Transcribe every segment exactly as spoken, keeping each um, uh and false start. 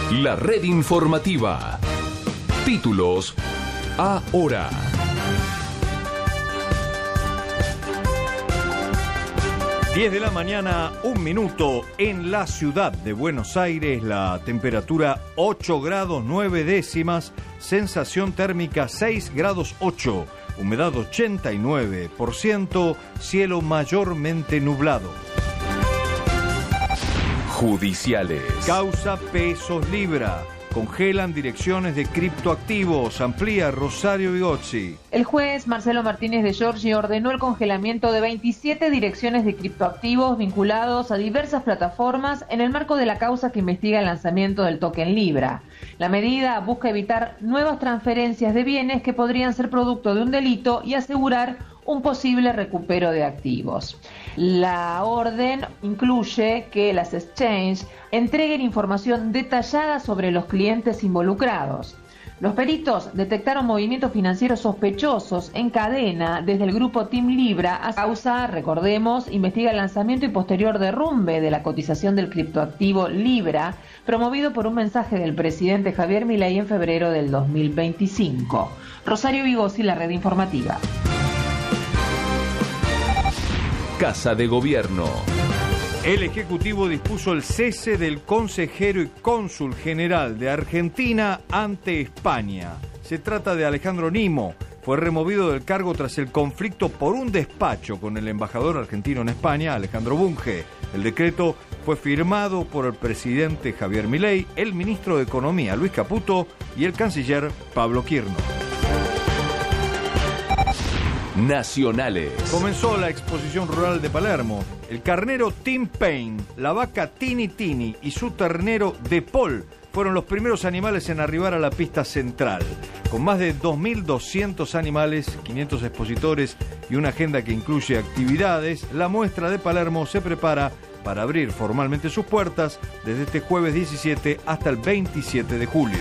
La red informativa. Títulos ahora. diez de la mañana, un minuto, en la ciudad de Buenos Aires, la temperatura ocho grados nueve décimas, sensación térmica seis grados ocho, humedad ochenta y nueve por ciento, cielo mayormente nublado. Judiciales. Causa Pesos Libra. Congelan direcciones de criptoactivos. Amplía Rosario Vigozzi. El juez Marcelo Martínez de Giorgi ordenó el congelamiento de veintisiete direcciones de criptoactivos vinculados a diversas plataformas en el marco de la causa que investiga el lanzamiento del token Libra. La medida busca evitar nuevas transferencias de bienes que podrían ser producto de un delito y asegurar un posible recupero de activos. La orden incluye que las exchanges entreguen información detallada sobre los clientes involucrados. Los peritos detectaron movimientos financieros sospechosos en cadena desde el grupo Team Libra. A causa, recordemos, investiga el lanzamiento y posterior derrumbe de la cotización del criptoactivo Libra, promovido por un mensaje del presidente Javier Milei en febrero del dos mil veinticinco. Rosario Vigozzi, la red informativa. Casa de Gobierno. El Ejecutivo dispuso el cese del consejero y cónsul general de Argentina ante España. Se trata de Alejandro Nimo. Fue removido del cargo tras el conflicto por un despacho con el embajador argentino en España, Alejandro Bunge. El decreto fue firmado por el presidente Javier Milei, el ministro de Economía, Luis Caputo, y el canciller Pablo Quirno. Nacionales. Comenzó la exposición rural de Palermo. El carnero Tim Payne, la vaca Tini Tini y su ternero De Paul fueron los primeros animales en arribar a la pista central. Con más de dos mil doscientos animales, quinientos expositores y una agenda que incluye actividades, la muestra de Palermo se prepara para abrir formalmente sus puertas desde este jueves diecisiete hasta el veintisiete de julio.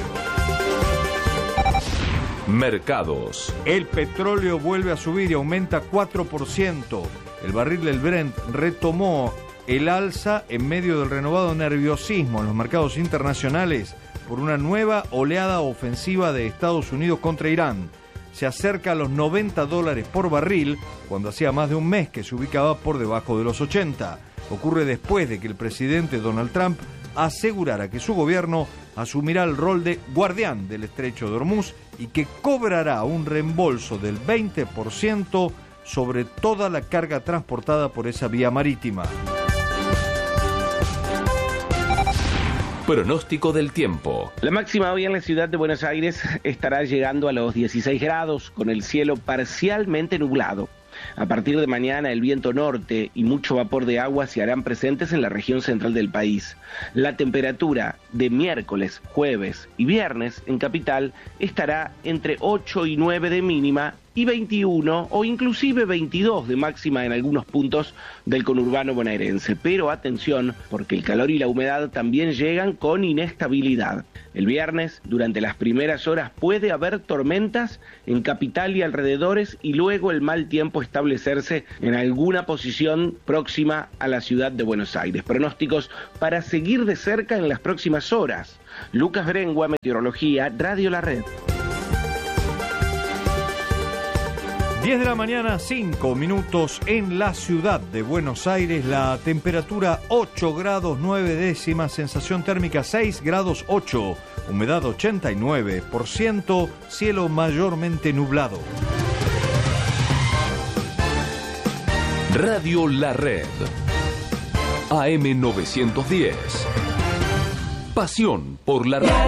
Mercados. El petróleo vuelve a subir y aumenta cuatro por ciento. El barril del Brent retomó el alza en medio del renovado nerviosismo en los mercados internacionales por una nueva oleada ofensiva de Estados Unidos contra Irán. Se acerca a los noventa dólares por barril, cuando hacía más de un mes que se ubicaba por debajo de los ochenta. Ocurre después de que el presidente Donald Trump asegurara que su gobierno asumirá el rol de guardián del estrecho de Hormuz y que cobrará un reembolso del veinte por ciento sobre toda la carga transportada por esa vía marítima. Pronóstico del tiempo. La máxima hoy en la ciudad de Buenos Aires estará llegando a los dieciséis grados con el cielo parcialmente nublado. A partir de mañana el viento norte y mucho vapor de agua se harán presentes en la región central del país. La temperatura de miércoles, jueves y viernes en capital estará entre ocho y nueve de mínima y veintiuno o inclusive veintidós de máxima en algunos puntos del conurbano bonaerense. Pero atención, porque el calor y la humedad también llegan con inestabilidad. El viernes, durante las primeras horas, puede haber tormentas en capital y alrededores y luego el mal tiempo establecerse en alguna posición próxima a la ciudad de Buenos Aires. Pronósticos para seguir de cerca en las próximas horas. Lucas Brengua, Meteorología, Radio La Red. diez de la mañana, cinco minutos en la ciudad de Buenos Aires. La temperatura ocho grados nueve décimas, sensación térmica seis grados ocho, humedad ochenta y nueve por ciento, cielo mayormente nublado. Radio La Red. A M novecientos diez. Pasión por la radio.